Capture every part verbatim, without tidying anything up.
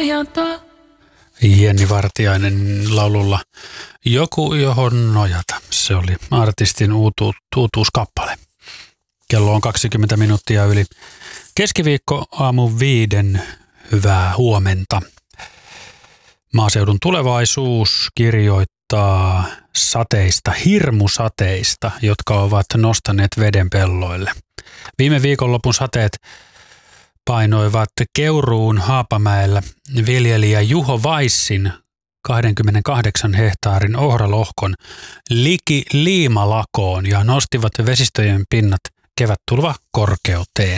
nojata. Jenni Vartiainen laululla Joku, johon nojata. Se oli artistin uutu, uutuuskappale. Kello on kaksikymmentä minuuttia yli keskiviikko aamu viiden. Hyvää huomenta. Maaseudun Tulevaisuus kirjoittaa sateista, hirmusateista, jotka ovat nostaneet veden pelloille. Viime viikonlopun sateet painoivat Keuruun Haapamäellä viljelijä Juho Vaissin kaksikymmentäkahdeksan hehtaarin ohralohkon liki liimalakoon ja nostivat vesistöjen pinnat kevättulva korkeuteen.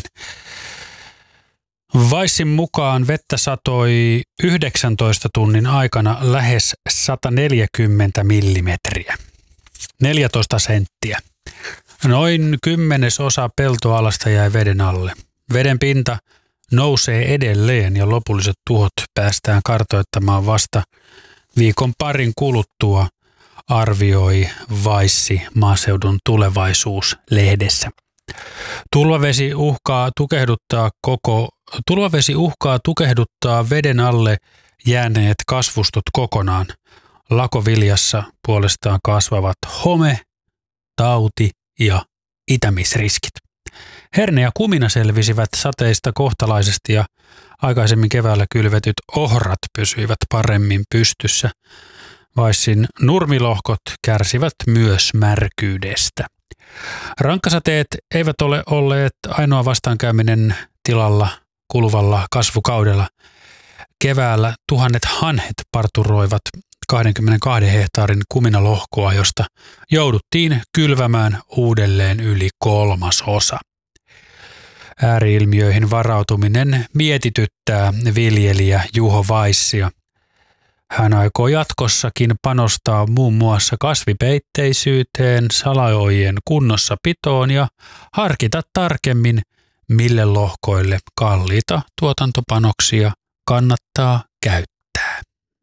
Vaissin mukaan vettä satoi yhdeksäntoista tunnin aikana lähes sata neljäkymmentä millimetriä, neljätoista senttiä. Noin kymmenesosa peltoalasta jäi veden alle. Veden pinta nousee edelleen ja lopulliset tuhot päästään kartoittamaan vasta viikon parin kuluttua, arvioi Vaissi Maaseudun Tulevaisuus-lehdessä. Tulvavesi uhkaa tukehduttaa koko Tulvavesi uhkaa tukehduttaa veden alle jääneet kasvustot kokonaan. Lakoviljassa puolestaan kasvavat home, tauti ja itämisriskit. Herne ja kumina selvisivät sateista kohtalaisesti ja aikaisemmin keväällä kylvetyt ohrat pysyivät paremmin pystyssä. Vaissin nurmilohkot kärsivät myös märkyydestä. Rankkasateet eivät ole olleet ainoa vastaankäyminen tilalla kuluvalla kasvukaudella. Keväällä tuhannet hanhet parturoivat kaksikymmentäkaksi hehtaarin kuminalohkoa, josta jouduttiin kylvämään uudelleen yli kolmasosa. Ääriilmiöihin varautuminen mietityttää viljelijä Juho Vaissia. Hän aikoo jatkossakin panostaa muun muassa kasvipeitteisyyteen, salaojien kunnossapitoon ja harkita tarkemmin, mille lohkoille kalliita tuotantopanoksia kannattaa käyttää.